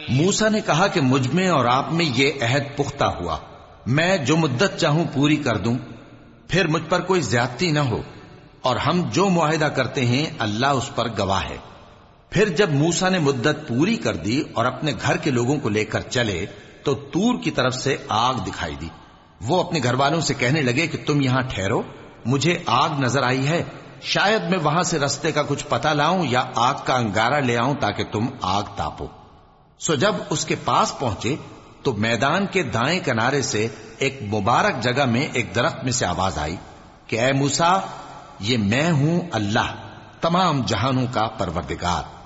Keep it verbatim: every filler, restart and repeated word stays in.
मूसा ने कहा कि मुझ में और आप में ये अहद पुख्ता हुआ, मैं जो मुद्दत चाहूं पूरी कर दूं, फिर मुझ पर कोई ज्यादती न हो, और हम जो मुआहिदा करते हैं अल्लाह उस पर गवाह है। फिर जब मूसा ने मुद्दत पूरी कर दी और अपने घर के लोगों को लेकर चले तो तूर की तरफ से आग दिखाई दी। वो अपने घर वालों से कहने लगे कि तुम यहां ठहरो, मुझे आग नजर आई है, शायद मैं वहां से रास्ते का कुछ पता लाऊं या आग का अंगारा ले आऊं ताकि तुम आग तापो। सो जब उसके पास पहुंचे तो मैदान के दाएं किनारे से एक मुबारक जगह में एक दरख्त में से आवाज आई कि ऐ मूसा, ये मैं हूं अल्लाह, तमाम जहानों का परवरदिगार।